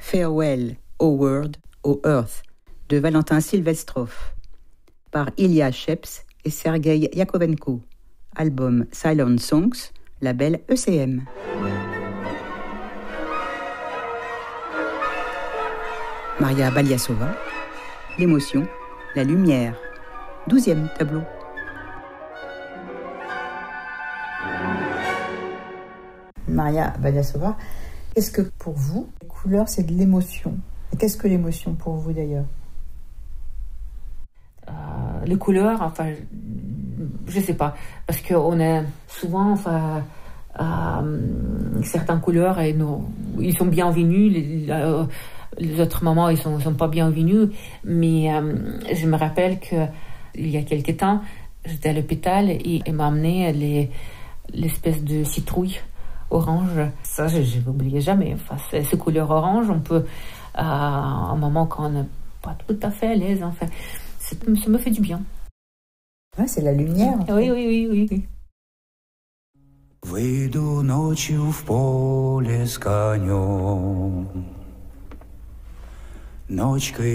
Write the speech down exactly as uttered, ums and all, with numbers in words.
Farewell, O World, O Earth de Valentin Silvestrov par Ilya Sheps et Sergei Yakovenko. Album Silent Songs, label E C M. Maria Baliasova, l'émotion, la lumière. Douzième tableau. Maria Baliasova, est-ce que pour vous, les couleurs, c'est de l'émotion? Et qu'est-ce que l'émotion pour vous d'ailleurs? euh, Les couleurs, enfin, je sais pas, parce qu'on a souvent, enfin, euh, certaines couleurs, et nous, ils sont bienvenus, les, euh, les autres moments, ils sont, sont pas bienvenus, mais euh, je me rappelle que il y a quelques temps, j'étais à l'hôpital et il m'a amené les, l'espèce de citrouille orange. Ça, je ne l'oubliais jamais. Enfin, ces couleurs orange, on peut, à un moment quand on n'est pas tout à fait à l'aise, enfin, ça me fait du bien. Ouais, c'est la lumière. Oui, oui, oui, oui, oui. Выйду ночью в поле с конем, ночкой